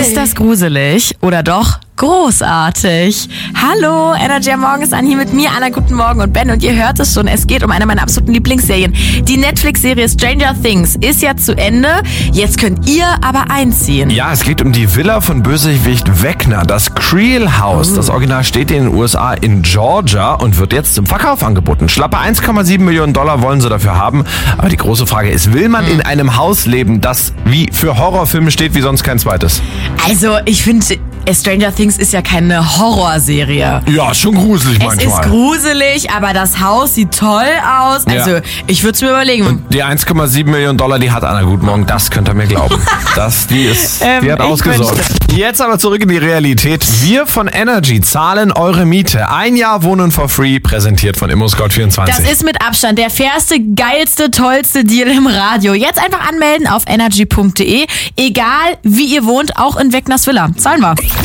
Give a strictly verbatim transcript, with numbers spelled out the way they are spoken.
Ist das gruselig oder doch großartig? Hallo, Energy am Morgen ist an, hier mit mir, Anna, guten Morgen und Ben, und ihr hört es schon, es geht um eine meiner absoluten Lieblingsserien. Die Netflix-Serie Stranger Things ist ja zu Ende, jetzt könnt ihr aber einziehen. Ja, es geht um die Villa von Bösewicht Vecna, das Creel House. Das Original steht in den U S A in Georgia und wird jetzt zum Verkauf angeboten. Schlappe eins Komma sieben Millionen Dollar wollen sie dafür haben. Aber die große Frage ist, will man in einem Haus leben, das wie für Horrorfilme steht, wie sonst kein zweites? Also, ich finde, Stranger Things ist ja keine Horrorserie. Ja, schon gruselig manchmal. Es ist gruselig, aber das Haus sieht toll aus. Also, ja. Ich würde es mir überlegen. Und die eins Komma sieben Millionen Dollar, die hat Anna Guten Morgen, das könnt ihr mir glauben. Das, die ist, ähm, die hat ausgesorgt. Jetzt aber zurück in die Realität. Wir von Energy zahlen eure Miete. Ein Jahr Wohnen for free, präsentiert von ImmoScout vierundzwanzig. Das ist mit Abstand der fairste, geilste, tollste Deal im Radio. Jetzt einfach anmelden auf energy punkt de. Egal, wie ihr wohnt, auch in Vecnas Villa. Zahlen wir.